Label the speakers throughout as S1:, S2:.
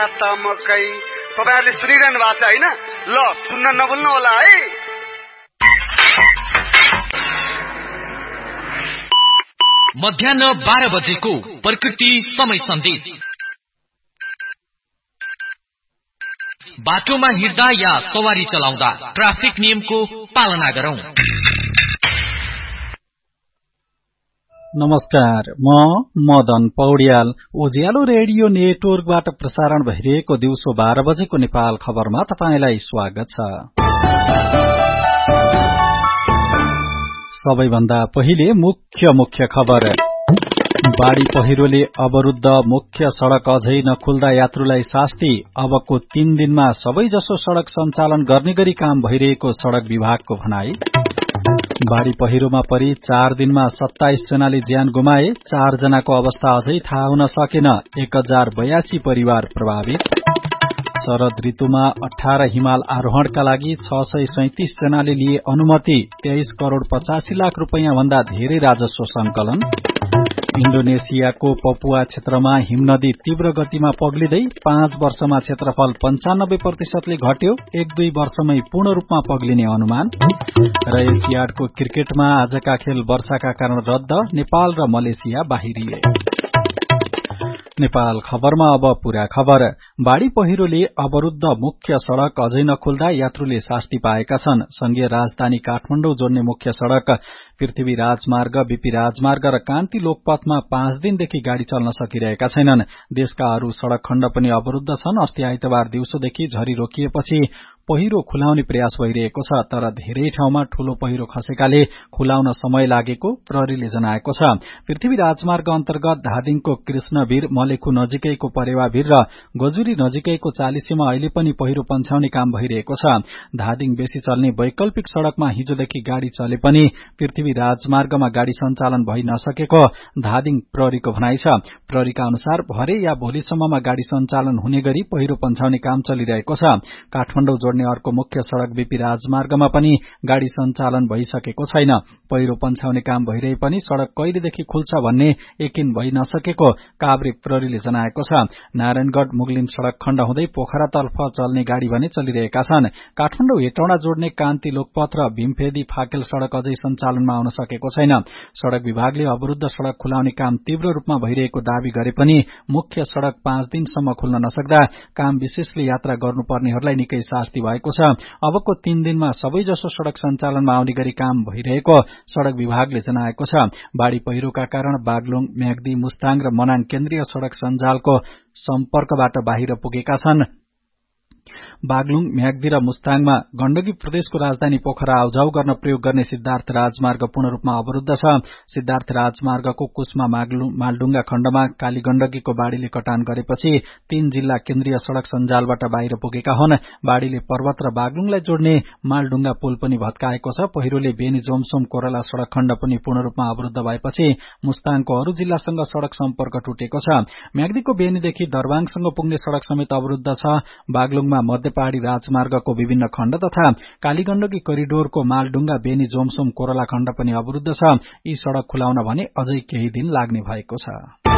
S1: मकै तपाईहरुले सुनिरहनु भएको छ हैन? ल सुन्न नभुल्नु होला है।
S2: मध्याह्न 12 बजेको प्रकृति समय सन्देश। बाटोमा हिँड्दा या सवारी चलाउँदा ट्राफिक नियमको पालना गरौं।
S3: नमस्कार, म मदन पौड्याल। उज्यालो रेडियो नेटवर्कबाट प्रसारण भइरहेको दिउँसो 12 बजेको नेपाल खबरमा तपाईंलाई स्वागत छ। सबैभन्दा पहिले मुख्य खबर। बाढ़ी पहिरोले अवरुद्ध मुख्य सड़क अझै नखुल्दा यात्रुलाई शास्ति। अबको 3 दिनमा सबैजसो सड़क सञ्चालन गर्ने गरी काम भइरहेको सड़क विभागको भनाई। बाढ़ी पहिरोमा परि 4 दिनमा 27 जनाले ज्यान गुमाए। 4 जनाको अवस्था अझै थाहा हुन सकेन। 1082 परिवार प्रभावित। शरद ऋतुमा 18 हिमाल आरोहणका लागि 637 जनाले लिए अनुमति। 23 करोड़ 85 लाख रुपैयाँ भन्दा धेरै राजस्व संकलन। इन्डोनेसियाको पपुवा क्षेत्रमा हिमनदी तीव्र गतिमा पग्लिँदै 5 वर्षमा क्षेत्रफल 95% घट्यो। 1-2 वर्षमै पूर्ण रूपमा पग्लिने अनुमान। र एसियाडको क्रिकेटमा आजका खेल वर्षाका कारण रद्द। नेपाल र मलेसिया बाहिरिए। नेपाल खबरमा अब पूरा खबर। बाढ़ी पहिरोले अवरुद्ध मुख्य सड़क अझै नखुल्दा यात्रुले शास्ति पाएका छन्। संघीय राजधानी काठमाडौँ जोड्ने मुख्य सड़क पृथ्वी राजमार्ग, बीपी राजमार्ग र कान्ति लोकपथमा 5 दिनदेखि गाड़ी चल्न सकिरहेका छैनन्। देशका अरू सड़क खण्ड पनि अवरुद्ध छन्। अस्ति आइतबार दिउँसोदेखि झरी रोकिएपछि पहिरो खुलाउने प्रयास भइरहेको छ, तर धेरै ठाउँमा ठूलो पहिरो खसेकाले खुलाउन समय लागेको प्रहरीले जनाएको छ। पृथ्वी राजमार्ग अन्तर्गत धादिङको कृष्णवीर, मलेखु नजिकैको परेवावीर र गजुरी नजिकैको चालिसीमा अहिले पनि पहिरो पन्छाउने काम भइरहेको छ। धादिङ बेसी चल्ने वैकल्पिक सड़कमा हिजोदेखि गाड़ी चले पनि पृथ्वी राजमार्गमा गाड़ी सञ्चालन भइ नसकेको धादिङ प्रहरीको भनाइ छ। प्रहरीका अनुसार भरे या भोलिसम्ममा गाड़ी सञ्चालन हुने गरी पहिरो पन्छाउने काम चलिरहेको छ। काठमाडौँ जोड्ने अर्को मुख्य सड़क बीपी राजमार्गमा पनि गाड़ी सञ्चालन भइसकेको छैन। पहिरो पन्छाउने काम भइरहे पनि सड़क कहिलेदेखि खुल्छ भन्ने यकिन भइ नसकेको काभ्रे प्रहरीले जनाएको छ। नारायणगढ़ मुगलिन सड़क खण्ड हुँदै पोखरातर्फ चल्ने गाड़ी भने चलिरहेका छन्। काठमाडौँ हेटौडा जोड्ने कान्ति लोकपथ र भीमफेदी फाकेल सड़क अझै सञ्चालनमा आउन सकेको छैन। सड़क विभागले अवरुद्ध सड़क खुलाउने काम तीव्र रूपमा भइरहेको दावी गरे पनि मुख्य सड़क 5 दिनसम्म खुल्न नसक्दा काम विशेषले यात्रा गर्नुपर्नेहरूलाई निकै शास्ति भएको छ। अबको 3 दिनमा सबैजसो सड़क सञ्चालनमा आउने गरी काम भइरहेको सड़क विभागले जनाएको छ। बाढ़ी पहिरोका कारण बागलुङ, म्याग्दी, मुस्ताङ र मनाङ केन्द्रीय सड़क सञ्जालको सम्पर्कबाट बाहिर पुगेका छन्। बागलुङ, म्याग्दी र मुस्ताङमा गण्डकी प्रदेशको राजधानी पोखरा आउजाउ गर्न प्रयोग गर्ने सिद्धार्थ राजमार्ग पूर्ण रूपमा अवरुद्ध छ। सिद्धार्थ राजमार्गको कुस्मा मालडुङ्गा खण्डमा काली गण्डकीको बाढ़ीले कटान गरेपछि 3 जिल्ला केन्द्रीय सड़क सञ्जालबाट बाहिर पुगेका हुन्। बाढ़ीले पर्वत र बागलुङलाई जोड्ने मालडुङ्गा पुल पनि भत्काएको छ। पहिरोले बेनी जोमसोम कोरला सड़क खण्ड पनि पूर्ण रूपमा अवरुद्ध भएपछि मुस्ताङको अरू जिल्लासँग सड़क सम्पर्क टुटेको छ। म्याग्दीको बेनीदेखि दरबाङसँग पुग्ने सड़क समेत अवरुद्ध छ। बागलुङमा मध्य पहाड़ी राजमार्गको विभिन्न खण्ड तथा कालीगण्डकी करिडोरको मालडुङ्गा बेनी जोमसोम कोरला खण्ड पनि अवरुद्ध छ। यी सड़क खुलाउन भने अझै केही दिन लाग्ने भएको छ।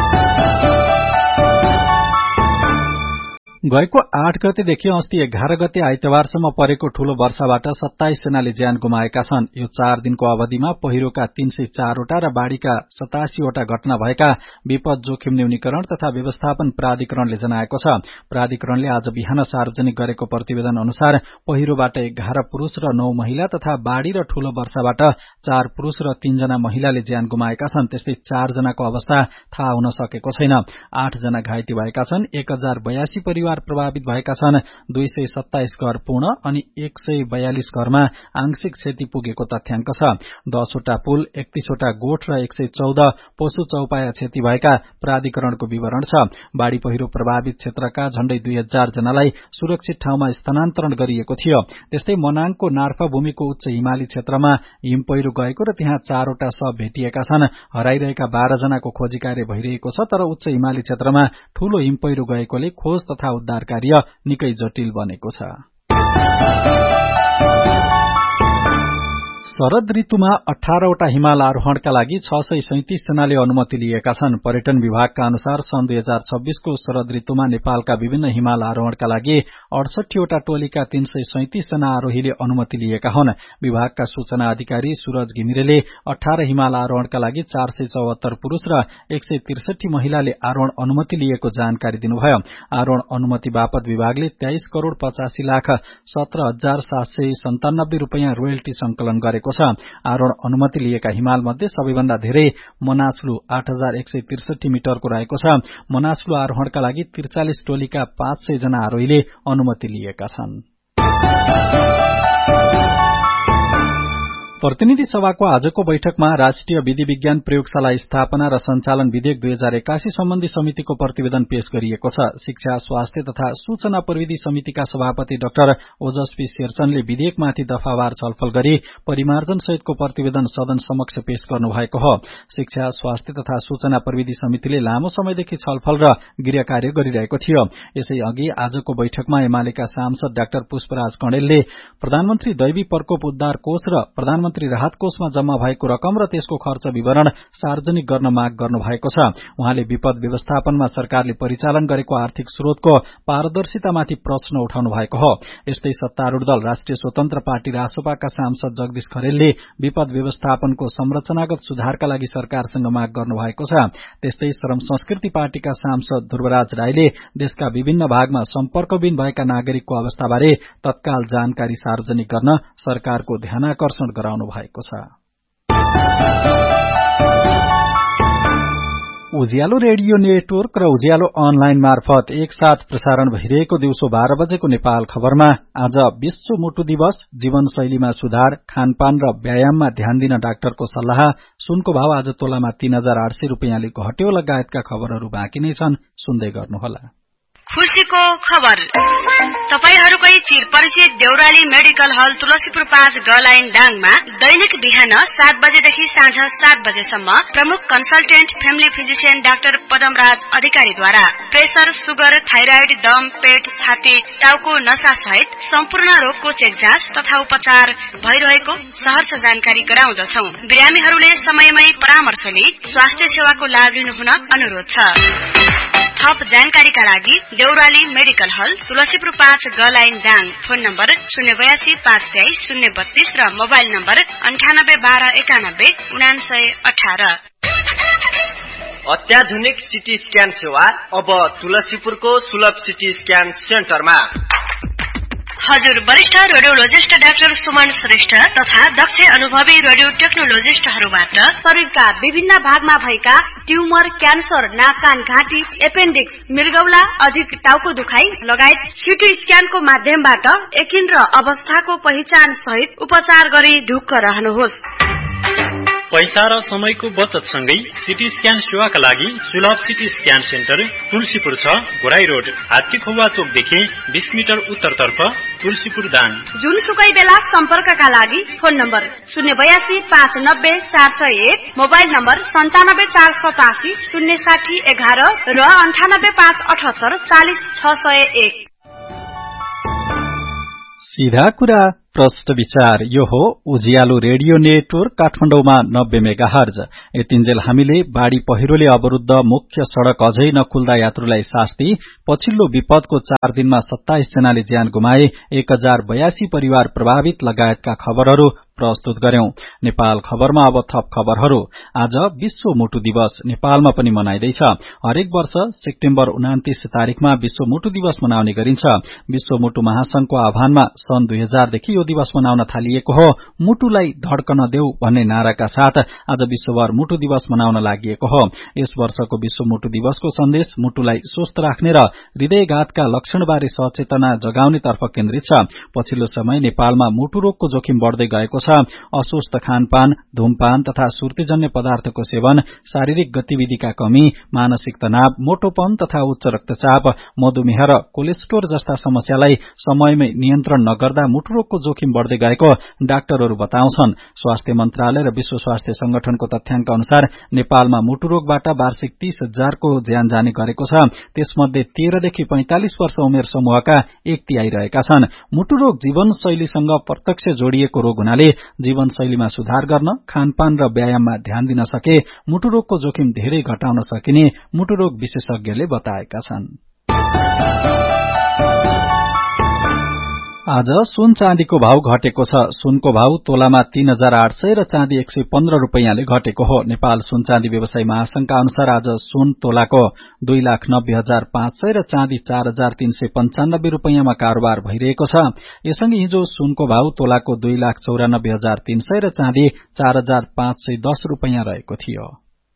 S3: गएको 8 गतेदेखि अस्ति 11 गते आइतबारसम्म परेको ठूलो वर्षाबाट 27 जनाले ज्यान गुमाएका छन्। यो 4 दिनको अवधिमा पहिरोका 304 वटा र बाढ़ीका 87 वटा घटना भएका विपद जोखिम न्यूनीकरण तथा व्यवस्थापन प्राधिकरणले जनाएको छ। प्राधिकरणले आज बिहान सार्वजनिक गरेको प्रतिवेदन अनुसार पहिरोबाट 11 पुरूष र 9 महिला तथा बाढ़ी र ठूलो वर्षाबाट 4 पुरूष र 3 जना महिलाले ज्यान गुमाएका छन्। त्यस्तै 4 जनाको अवस्था थाहा हुन सकेको छैन। 8 जना घाइते भएका छन्। 1082 परिवार प्रभावित भएका छन्। 227 घर पूर्ण अनि 142 घरमा आंशिक क्षति पुगेको तथ्याङ्क छ। 10 वटा पुल, 31 वटा गोठ र 114 पशु चौपाया क्षति भएका प्राधिकरणको विवरण छ। बाढ़ी पहिरो प्रभावित क्षेत्रका झण्डै 2000 जनालाई सुरक्षित ठाउँमा स्थानान्तरण गरिएको थियो। त्यस्तै मनाङको नार्फा भूमिको उच्च हिमाली क्षेत्रमा हिम पहिरो गएको र त्यहाँ 4 वटा शव भेटिएका छन्। हराइरहेका 12 जनाको खोजी कार्य भइरहेको छ, तर उच्च हिमाली क्षेत्रमा ठूलो हिम पहिरो गएकोले खोज तथा उद्धार कार्य निकै जटिल बनेको छ। शरद ऋतुमा 18 वटा हिमाल आरोहणका लागि 637 जनाले अनुमति लिएका छन्। पर्यटन विभागका अनुसार सन् 2026 को शरद ऋतुमा नेपालका विभिन्न हिमाल आरोहणका लागि 68 वटा टोलीका 337 जना आरोहीले अनुमति लिएका हुन्। विभागका सूचना अधिकारी सूरज घिमिरेले 18 हिमाल आरोहणका लागि 474 पुरूष र 163 महिलाले आरोहण अनुमति लिएको जानकारी दिनुभयो। आरोहण अनुमति बापत विभागले 23 करोड़ 85 लाख 17,797 रूपैयाँ रोयल्टी संकलन गरेको छ। आरोहण अनुमति लिएका हिमाल मध्ये सबैभन्दा धेरै मनासलु 8163 मिटरको रहेको छ। मनासलु आरोहणका लागि 43 टोलीका 500 जना आरोहीले अनुमति लिएका छन्। प्रतिनिधि सभाको आजको बैठकमा राष्ट्रिय विधि विज्ञान प्रयोगशाला स्थापना र सञ्चालन विधेयक 2081 सम्बन्धी समितिको प्रतिवेदन पेश गरिएको छ। शिक्षा, स्वास्थ्य तथा सूचना प्रविधि समितिका सभापति डाक्टर ओजस्वी शेरचनले विधेयकमाथि दफावार छलफल गरी परिमार्जन सहितको प्रतिवेदन सदन समक्ष पेश गर्नुभएको हो। शिक्षा, स्वास्थ्य तथा सूचना प्रविधि समितिले लामो समयदेखि छलफल र गृह कार्य गरिरहेको थियो। यसै अघि आजको बैठकमा एमालेका सांसद डाक्टर पुष्पराज कणेलले प्रधानमन्त्री दैवी प्रकोप उद्धार कोष र प्रधानमन्त्री राहत कोषमा जम्मा भएको रकम र त्यसको खर्च विवरण सार्वजनिक गर्न माग गर्नुभएको छ। उहाँले विपद व्यवस्थापनमा सरकारले परिचालन गरेको आर्थिक स्रोतको पारदर्शितामाथि प्रश्न उठाउनु भएको हो। यस्तै सत्तारूढ़ दल राष्ट्रिय स्वतन्त्र पार्टी रासोपाका सांसद जगदीश खरेलले विपद व्यवस्थापनको संरचनागत सुधारका लागि सरकारसँग माग गर्नुभएको छ। त्यस्तै श्रम संस्कृति पार्टीका सांसद ध्रुवराज राईले देशका विभिन्न भागमा सम्पर्कविहीन भएका नागरिकको अवस्थाबारे तत्काल जानकारी सार्वजनिक गर्न सरकारको ध्यानाकर्षण गराउनु भएको छ। उज्यालो रेडियो नेटवर्क र उज्यालो अनलाइन मार्फत एकसाथ प्रसारण भइरहेको दिउँसो 12 बजेको नेपाल खबरमा आज विश्व मुटु दिवस, जीवनशैलीमा सुधार, खानपान र व्यायाममा ध्यान दिन डाक्टरको सल्लाह, सुनको भाव आज तोलामा 3800 रूपैयाँले घट्यो लगायतका खबरहरू बाँकी नै छन्। सुन्दै गर्नुहोला।
S4: खुशीको खबर तपाईहरुकै चिरपरिचित देउराली मेडिकल हल तुलसीपुर 5 गलाइन डाङमा दैनिक बिहान 7 बजेदेखि साँझ 7 बजेसम्म प्रमुख consultant family physician doctor Padamraj अधिकारीद्वारा प्रेसर, सुगर, थाइराइड, दम, पेट, छाती, टाउको नसा सहित सम्पूर्ण रोगको चेक जाँच तथा उपचार भइरहेको सहर्ष जानकारी गराउँदछौं। बिरामीहरूले समयमै परामर्श लिई स्वास्थ्य सेवाको लाभ लिनुहुन अनुरोध छ। थप जानकारीका लागि देउराली मेडिकल हल तुलसीपुर 5 गलाइन डाङ, फोन नम्बर 082 523 032 र मोबाइल नम्बर 98 12 91 9918।
S5: अत्याधुनिक सिटी स्क्यान सेवा अब तुलसीपुरको सुलभ सिटी स्क्यान सेन्टरमा।
S4: हजुर वरिष्ठ रेडियोलोजिस्ट डाक्टर सुमन श्रेष्ठ तथा दक्ष अनुभवी रेडियो टेक्नोलोजिस्टहरूबाट शरीरका विभिन्न भागमा भएका ट्युमर, क्यान्सर, नाक, कान, घाँटी, एपेन्डिक्स, मृगौला, अधिक टाउको दुखाइ लगायत सिटी स्क्यानको माध्यमबाट एकिन र अवस्थाको पहिचान सहित उपचार गरी ढुक्क रहनुहोस्।
S6: पैसा र समयको बचत सँगै सिटी स्क्यान सेवाका लागि सुलभ CT scan centre Tulsipur 6 Ghorahi road, हात्तीखौवा चोकदेखि 20 metre उत्तरतर्फ तुलसीपुर दाङ।
S4: जुनसुकै बेला सम्पर्कका लागि फोन नम्बर 082 590 401, मोबाइल नम्बर 97 487 060 11 र 98 578 40 601।
S3: सीधा कुरा प्रश्न विचार। यो हो उज्यालो रेडियो नेटवर्क काठमाडौँमा 90 मेगाहर्ज। यतिन्जेल हामीले बाढ़ी पहिरोले अवरुद्ध मुख्य सड़क अझै नखुल्दा यात्रुलाई शास्ति, पछिल्लो विपदको 4 दिनमा 27 जनाले ज्यान गुमाए, 1082 परिवार प्रभावित लगायतका खबरहरू प्रस्तुत गर्यौं। नेपाल खबरमा अब थप खबरहरू। आज विश्व मुटु दिवस नेपालमा पनि मनाइदैछ। हरेक वर्ष सेप्टेम्बर 29 तारिखमा विश्व मुटु दिवस मनाउने गरिन्छ। विश्व मुटु महासंघको आह्वानमा सन् 2000 देखि यो दिवस मनाउन थालिएको हो। मुटुलाई धड्कन देऊ भन्ने नाराका साथ आज विश्वभर मुटु दिवस मनाउन लागिएको हो। यस वर्षको विश्व मुटु दिवसको सन्देश मुटुलाई स्वस्थ राख्ने र हृदयघातका लक्षणबारे सचेतना जगाउने तर्फ केन्द्रित छ। पछिल्लो समय नेपालमा मुटु रोगको जोखिम बढ़दै गएको छ। अस्वस्थ खानपान, धूमपान तथा सुर्तीजन्य पदार्थको सेवन, शारीरिक गतिविधिका कमी, मानसिक तनाव, मोटोपन तथा उच्च रक्तचाप, मधुमेह र कोलेस्ट्रोल जस्ता समस्यालाई समयमै नियन्त्रण नगर्दा मुटु रोगको जोखिम बढ्दै गएको डाक्टरहरू बताउँछन्। स्वास्थ्य मन्त्रालय र विश्व स्वास्थ्य संगठनको तथ्याङ्क अनुसार नेपालमा मुटु रोगबाट वार्षिक 30,000 को ज्यान जाने गरेको छ। त्यसमध्ये 13 देखि 45 वर्ष उमेर समूहका 1/3 रहेका छन्। मुटु रोग जीवनशैलीसँग प्रत्यक्ष जोडिएको रोग हुनाले जीवनशैलीमा सुधार गर्न, खानपान र व्यायाममा ध्यान दिन सके मुटु रोगको जोखिम धेरै घटाउन सकिने मुटु रोग विशेषज्ञले बताएका छन्। आज सुन चाँदीको भाव घटेको छ। सुनको भाव तोलामा 3,800 र चाँदी 115 रुपैयाँले घटेको हो। नेपाल सुन चाँदी व्यवसायी महासंघका अनुसार आज सुन तोलाको 2,90,500 र चाँदी 4,395 रुपैयाँमा कारोबार भइरहेको छ। यससँगै हिजो सुनको भाव तोलाको 2,94,300 र चाँदी 4,510 रुपैयाँ रहेको थियो।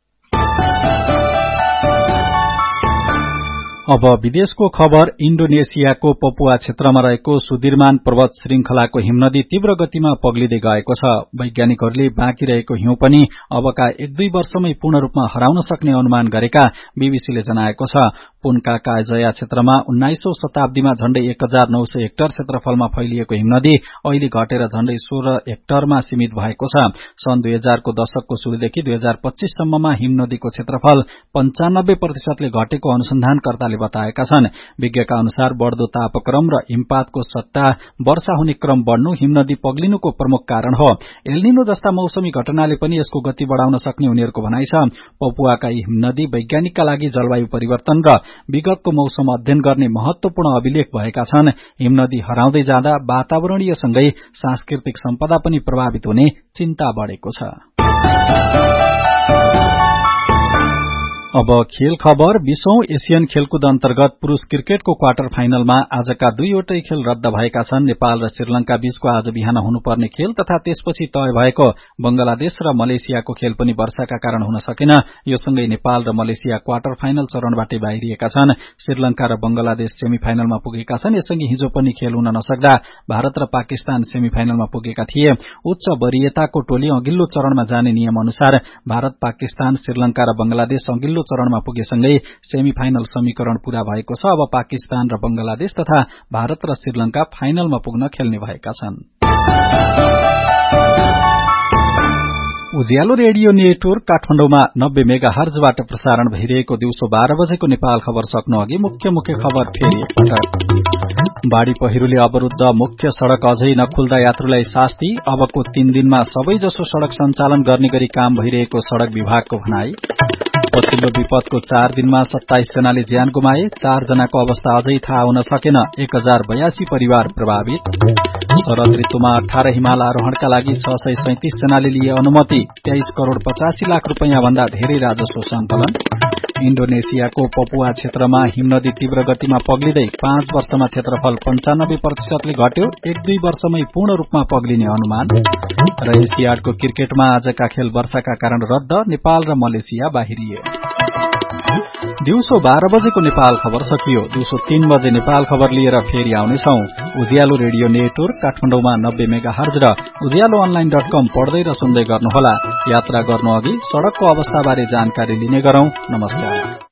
S3: अब विदेशको खबर। इन्डोनेसियाको पपुवा क्षेत्रमा रहेको सुदीर्मान पर्वत श्रृंखलाको हिमनदी तीव्र गतिमा पग्लिँदै गएको छ। वैज्ञानिकहरूले बाँकी रहेको हिउँ पनि अबका 1-2 वर्षमै पूर्ण रूपमा हराउन सक्ने अनुमान गरेका बीबीसीले जनाएको छ। पुनकाका जया क्षेत्रमा 19औं शताब्दीमा झण्डै 1,900 हेक्टर क्षेत्रफलमा फैलिएको हिमनदी अहिले घटेर झण्डै 16 हेक्टरमा सीमित भएको छ। सन् 2000 को दशकको शुरूदेखि 2025 सम्ममा हिमनदीको क्षेत्रफल 95% घटेको अनुसन्धानकर्ताले बताएका छन्। विज्ञका अनुसार बढ़दो तापक्रम र हिमपातको सट्टा वर्षा हुने क्रम बढ़नु हिमनदी पग्लिनुको प्रमुख कारण हो। एल्निनो जस्ता मौसमी घटनाले पनि यसको गति बढ़ाउन सक्ने उनीहरूको भनाइ छ। पपुवाका यी हिमनदी वैज्ञानिकका लागि जलवायु परिवर्तन र विगतको मौसम अध्ययन गर्ने महत्वपूर्ण अभिलेख भएका छन्। हिमनदी हराउँदै जाँदा वातावरणीय सँगै सांस्कृतिक सम्पदा पनि प्रभावित हुने चिन्ता बढ़ेको छ। अब खेल खबर। 20औं एशियन खेलकुद अन्तर्गत पुरूष क्रिकेटको क्वार्टर फाइनलमा आजका 2वटै खेल रद्द भएका छन्। नेपाल र श्रीलंका बीचको आज बिहान हुनुपर्ने खेल तथा त्यसपछि तय भएको बंगलादेश र मलेसियाको खेल पनि वर्षाका कारण हुन सकेन। यो सँगै नेपाल र मलेसिया क्वार्टर फाइनल चरणबाटै बाहिरिएका छन्। श्रीलंका र बंगलादेश सेमी फाइनलमा पुगेका छन्। यससँगै हिजो पनि खेल हुन नसक्दा भारत र पाकिस्तान सेमी फाइनलमा पुगेका थिए। उच्च वरीयताको टोली अघिल्लो चरणमा जाने नियम अनुसार भारत, पाकिस्तान, श्रीलंका र बंगलादेश अघिल्लो चरणमा पुगेसँगै सेमी फाइनल समीकरण पूरा भएको छ। अब पाकिस्तान र बंगलादेश तथा भारत र श्रीलंका फाइनलमा पुग्न खेल्ने भएका छन्। उज्यालो रेडियो नेटवर्क काठमाडौँमा 90 मेगाहर्जबाट प्रसारण भइरहेको दिउँसो 12 बजेको नेपाल खबर सक्नु अघि मुख्य खबर फेरि एकपटक। बाढ़ी पहिरोले अवरुद्ध मुख्य सड़क अझै नखुल्दा यात्रुलाई शास्ति। अबको 3 दिनमा सबैजसो सड़क सञ्चालन गर्ने गरी काम भइरहेको सड़क विभागको भनाई। पछिल्लो विपदको 4 दिनमा 27 जनाले ज्यान गुमाए। 4 जनाको अवस्था अझै थाहा हुन सकेन। 1082 परिवार प्रभावित। शरद ऋतुमा 18 हिमाल आरोहणका लागि 637 जनाले लिए अनुमति। 23 करोड़ 85 लाख रुपैयाँ भन्दा धेरै राजस्व संकलन। इन्डोनेसियाको पपुवा क्षेत्रमा हिमनदी तीव्र गतिमा पग्लिँदै 5 वर्षमा क्षेत्रफल 95% ले घट्यो। 1-2 वर्षमै पूर्ण रूपमा पग्लिने अनुमान। र एसियाडको क्रिकेटमा आजका खेल वर्षाका कारण रद्द। नेपाल र मलेसिया बाहिरिए। दिउँसो 12 बजेको नेपाल खबर सकियो। दिउँसो 3 बजे नेपाल खबर लिएर फेरि आउनेछौं। उज्यालो रेडियो नेटवर्क काठमाडौँमा 90 मेगाहर्ज र उज्यालोअनलाइन.com पढ्दै र सुन्दै गर्नुहोला। यात्रा गर्नु अघि सड़कको अवस्थाबारे जानकारी लिने गरौं। नमस्कार।